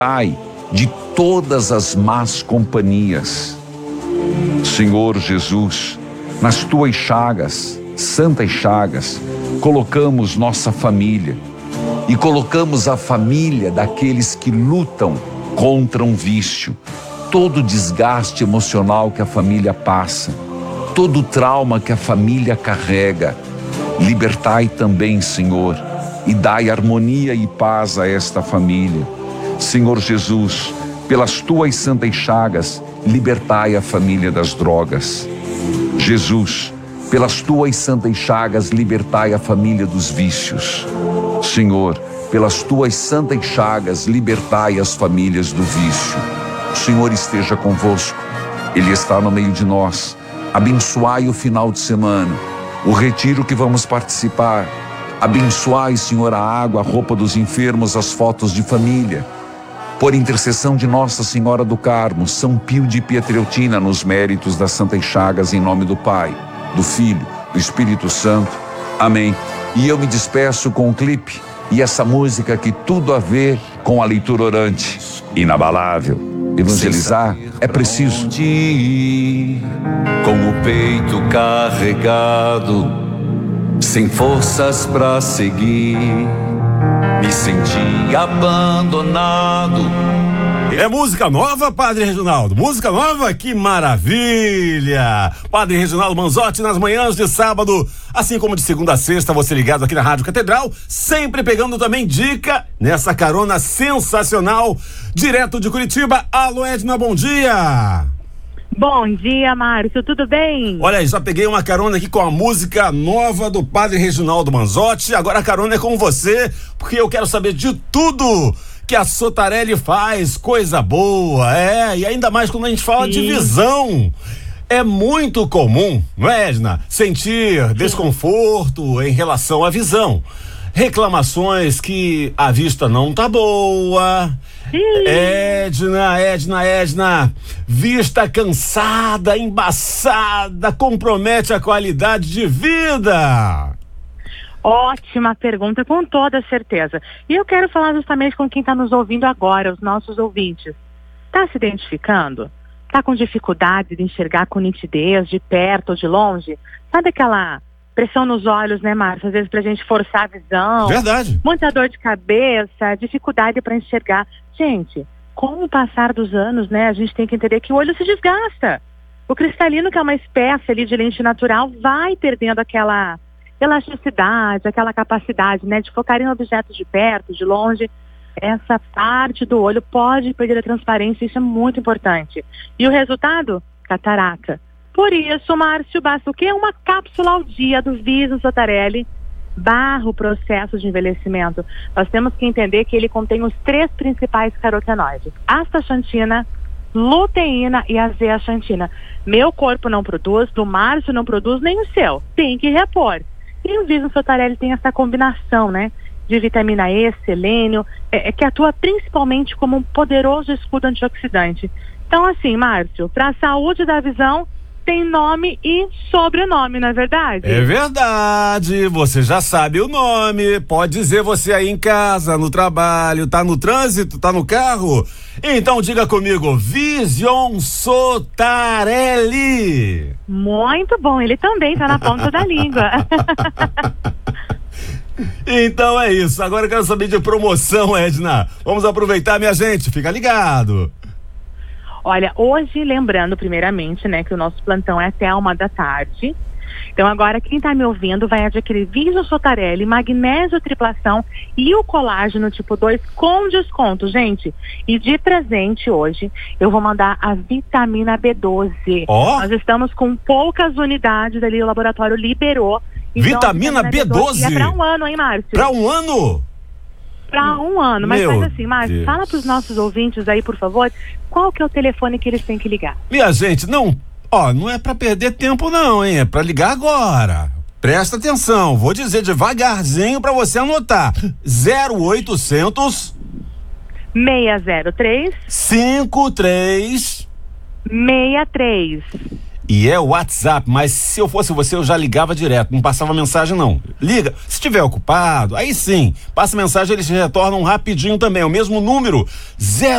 Pai, de todas as más companhias. Senhor Jesus, nas tuas chagas, santas chagas, colocamos nossa família e colocamos a família daqueles que lutam contra um vício, todo o desgaste emocional que a família passa, todo o trauma que a família carrega. Libertai também, Senhor, e dai harmonia e paz a esta família. Senhor Jesus, pelas tuas santas chagas, libertai a família das drogas. Jesus, pelas tuas santas chagas, libertai a família dos vícios. Senhor, pelas tuas santas chagas, libertai as famílias do vício. O Senhor esteja convosco, Ele está no meio de nós. Abençoai o final de semana, o retiro que vamos participar. Abençoai, Senhor, a água, a roupa dos enfermos, as fotos de família. Por intercessão de Nossa Senhora do Carmo, São Pio de Pietrelcina, nos méritos das Santas Chagas, em nome do Pai, do Filho, do Espírito Santo. Amém. E eu me despeço com um clipe e essa música que tudo a ver com a leitura orante. Inabalável. Evangelizar é preciso. Com o peito carregado, sem forças pra seguir, me senti abandonado. É música nova, Padre Reginaldo? Música nova? Que maravilha! Padre Reginaldo Manzotti nas manhãs de sábado, assim como de segunda a sexta, você ligado aqui na Rádio Catedral, sempre pegando também dica nessa carona sensacional, direto de Curitiba. Alô, Edna, bom dia! Bom dia, Márcio, tudo bem? Olha aí, já peguei uma carona aqui com a música nova do Padre Reginaldo Manzotti. Agora a carona é com você, porque eu quero saber de tudo que a Sotarelli faz, coisa boa, e ainda mais quando a gente fala de visão. É muito comum, não é, Edna? Sentir desconforto em relação à visão. Reclamações que a vista não tá boa. Edna, vista cansada, embaçada, compromete a qualidade de vida. Ótima pergunta, com toda certeza. E eu quero falar justamente com quem está nos ouvindo agora, os nossos ouvintes. Está se identificando? Está com dificuldade de enxergar com nitidez, de perto ou de longe? Sabe aquela pressão nos olhos, né, Márcio? Às vezes pra gente forçar a visão. Verdade. Muita dor de cabeça, dificuldade para enxergar. Gente, com o passar dos anos, né, a gente tem que entender que o olho se desgasta. O cristalino, que é uma espécie ali de lente natural, vai perdendo aquela elasticidade, aquela capacidade, né, de focar em objetos de perto, de longe. Essa parte do olho pode perder a transparência, isso é muito importante. E o resultado? Catarata. Por isso, Márcio, basta o quê? Uma cápsula ao dia do Viso Sotarelli barra o processo de envelhecimento. Nós temos que entender que ele contém os 3 principais carotenoides: astaxantina, luteína e azeaxantina. Meu corpo não produz, do Márcio não produz, nem o seu. Tem que repor. E o Viso Sotarelli tem essa combinação, né, de vitamina E, selênio, que atua principalmente como um poderoso escudo antioxidante. Então, assim, Márcio, para a saúde da visão, tem nome e sobrenome, não é verdade? É verdade, você já sabe o nome. Pode dizer você aí em casa, no trabalho, tá no trânsito, tá no carro. Então diga comigo, Vision Sotarelli. Muito bom, ele também tá na ponta da língua. Então é isso, agora eu quero saber de promoção, Edna. Vamos aproveitar, minha gente, fica ligado. Olha, hoje, lembrando primeiramente, né, que o nosso plantão é até 1h da tarde. Então agora quem está me ouvindo vai adquirir Vision Sotarelli, magnésio triplação e o colágeno tipo 2 com desconto, gente. E de presente hoje eu vou mandar a vitamina B12. Nós estamos com poucas unidades ali, o laboratório liberou. Então, vitamina B12? É para um ano, hein, Márcio? Para um ano? Para um ano, mas faz assim, Márcio, Deus. fala para os nossos ouvintes aí, por favor, qual que é o telefone que eles têm que ligar? Minha gente, não é para perder tempo não, hein? É para ligar agora. Presta atenção, vou dizer devagarzinho para você anotar. 0800 603 53 63. E é o WhatsApp, mas se eu fosse você, eu já ligava direto, não passava mensagem não. Liga, se estiver ocupado, aí sim, passa mensagem, eles retornam rapidinho também, é o mesmo número,